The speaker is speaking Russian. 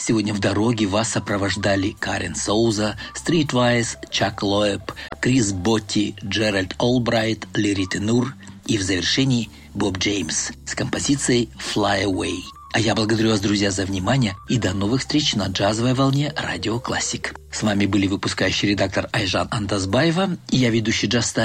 Сегодня в дороге вас сопровождали Карен Соуза, Streetwise, Чак Лоэб, Крис Ботти, Джеральд Олбрайт, Лири Тенур и в завершении Боб Джеймс с композицией «Fly Away». А я благодарю вас, друзья, за внимание и до новых встреч на джазовой волне Радио Классик. С вами были выпускающий редактор Айжан Андазбаева и я ведущий Джаз